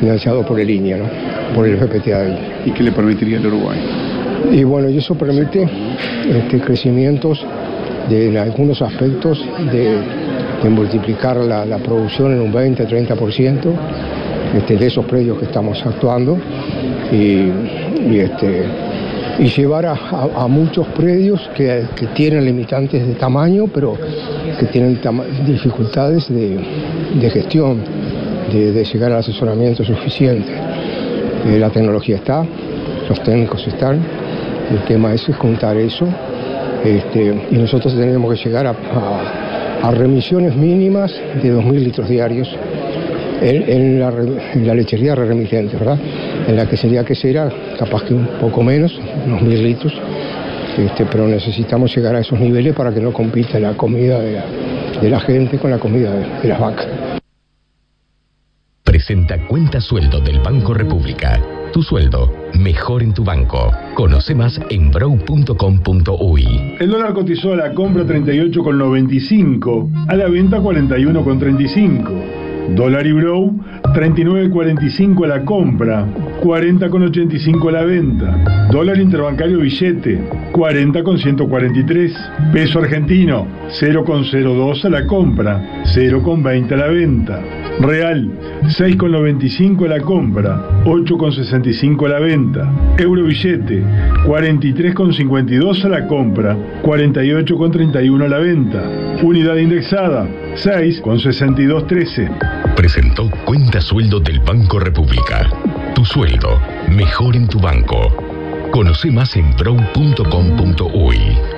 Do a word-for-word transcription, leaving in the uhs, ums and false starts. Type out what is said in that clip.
financiado por el I N E A, ¿no? Por el F P T A I. ¿Y qué le permitiría al Uruguay? Y bueno, y eso permite este, crecimientos de, en algunos aspectos de, de multiplicar la, la producción en un veinte a treinta por ciento este, de esos predios que estamos actuando y, y, este, y llevar a, a, a muchos predios que, que tienen limitantes de tamaño, pero que tienen tama- dificultades de, de gestión, de, de llegar al asesoramiento suficiente. Eh, la tecnología está, los técnicos están, el tema es juntar eso, este, y nosotros tenemos que llegar a, a, a remisiones mínimas de dos mil litros diarios en, en, la, en la lechería remitente, ¿verdad? En la quesería quesera, capaz que un poco menos, unos mil litros, este, pero necesitamos llegar a esos niveles para que no compita la comida de la, de la gente con la comida de, de las vacas. Presenta Cuenta Sueldo del Banco República. Tu sueldo, mejor en tu banco. Conoce más en brow punto com punto uy. El dólar cotizó a la compra treinta y ocho con noventa y cinco, a la venta cuarenta y uno con treinta y cinco. Dólar y Brow, treinta y nueve con cuarenta y cinco a la compra, cuarenta con ochenta y cinco a la venta. Dólar interbancario billete, cuarenta con ciento cuarenta y tres. Peso argentino, cero con cero dos a la compra, cero con veinte a la venta. Real, seis con noventa y cinco a la compra, ocho con sesenta y cinco a la venta. Euro billete, cuarenta y tres con cincuenta y dos a la compra, cuarenta y ocho con treinta y uno a la venta. Unidad indexada, seis con sesenta y dos trece. Presentó Cuenta Sueldo del Banco República. Tu sueldo, mejor en tu banco. Conoce más en brow punto com punto uy.